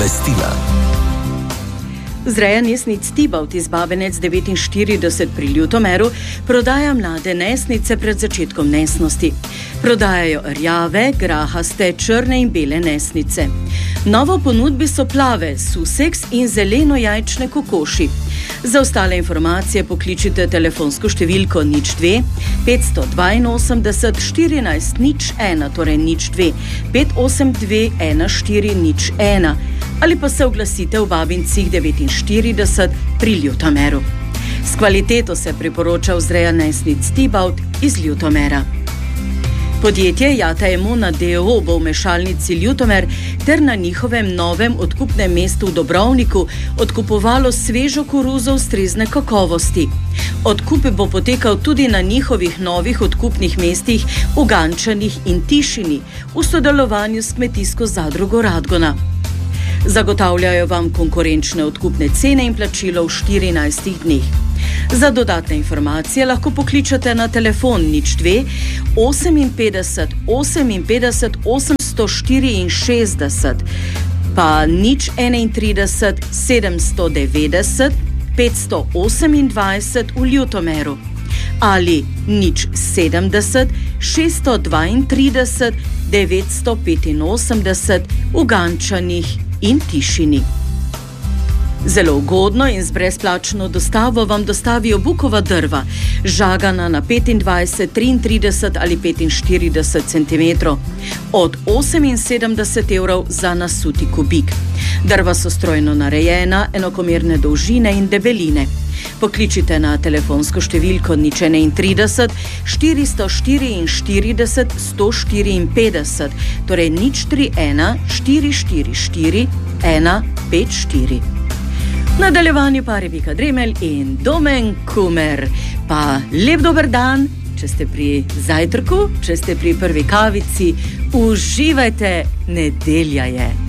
Obvestila. Vzreja nesnic Tibalt iz Babenec 49 pri Ljutomeru prodaja mlade nesnice pred začetkom nesnosti. Prodajajo rjave, grahaste, črne in bele nesnice. Novo ponudbi so plave, suseks in zeleno-jajčne kokoši. Za ostale informacije pokličite telefonsko številko 02 582 14 01, torej 02 582 1401. Ali pa se oglasite v Babincih 49 pri Ljutomeru. S kvaliteto se priporoča vzreja nesnic Tibalt iz Ljutomera. Podjetje Jata Emona d.o.o. bo v mešalnici Ljutomer ter na njihovem novem odkupnem mestu v Dobrovniku odkupovalo svežo koruzo ustrezne kakovosti. Odkup bo potekal tudi na njihovih novih odkupnih mestih v Gančanih in Tišini v sodelovanju s kmetijsko zadrugo Radgona. Zagotavljajo vam konkurenčne odkupne cene in plačilo v 14 dneh. Za dodatne informacije lahko pokličete na telefon 02 58 58 864 pa 031 790 528 v Ljutomeru ali 070 632 985 v Gančanih in Tišini. Zelo ugodno in z brezplačno dostavo vam dostavijo bukova drva, žagana na 25, 33 ali 45 cm, od 78 € za nasuti kubik. Drva so strojno narejena, enakomerne dolžine in debeline. Pokličite na telefonsko številko 031 444 154, torej 031 444 154. V nadaljevanju pa Rebeka Dremelj in Domen Kumer. Pa lep dober dan, če ste pri zajtrku, če ste pri prvi kavici, uživajte, nedelja je.